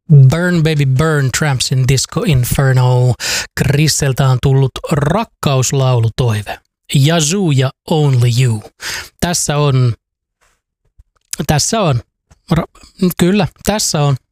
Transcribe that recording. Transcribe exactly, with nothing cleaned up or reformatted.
Burn Baby Burn, Tramps in Disco Inferno. Chrisseltä on tullut rakkauslaulutoive. Yazoo ja Only You. Tässä on, tässä on, ra, kyllä, tässä on